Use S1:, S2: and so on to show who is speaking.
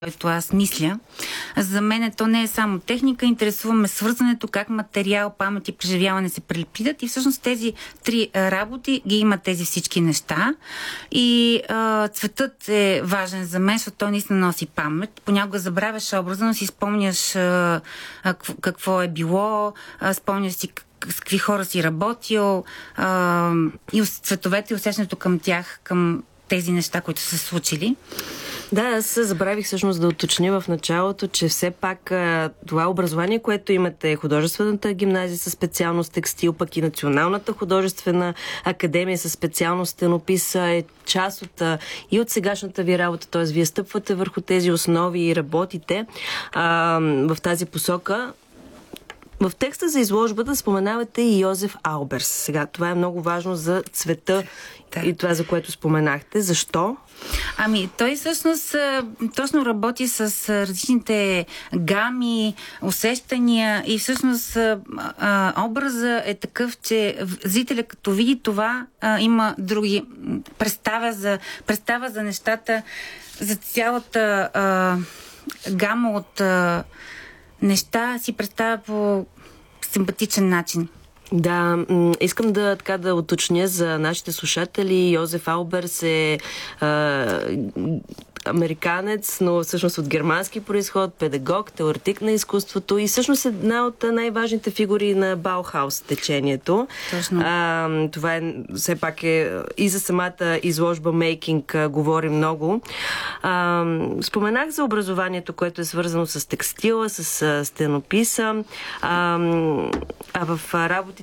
S1: което аз мисля. За мен то не е само техника, интересуваме свързването, как материал, памет и преживяване се прелепидат и всъщност тези три работи ги имат тези всички неща. И цветът е важен за мен, защото той наистина носи памет. Понякога забравяш образа, но си спомняш какво е било, спомняш си с какви хора си работил и цветовете и усещането към тях, към тези неща, които са случили.
S2: Да, аз забравих всъщност да уточня в началото, че все пак това образование, което имате, художествената гимназия със специалност текстил, пък и Националната художествена академия със специалност стенопис е част от и от сегашната ви работа, т.е. вие стъпвате върху тези основи и работите в тази посока. В текста за изложбата споменавате и Йозеф Алберс. Сега, това е много важно за цвета и това, за което споменахте. Защо?
S1: Той всъщност точно работи с различните гами, усещания и всъщност образа е такъв, че зрителя като види това има други представа за нещата, за цялата гама от неща си представя по симпатичен начин.
S2: Да, искам да уточня за нашите слушатели. Йозеф Алберс е американец, но всъщност от германски произход, педагог, теоретик на изкуството и всъщност една от най-важните фигури на Баухаус течението.
S1: Точно.
S2: Това е, все пак и за самата изложба Мейкинг говори много. Споменах за образованието, което е свързано с текстила, с стенописа, в работите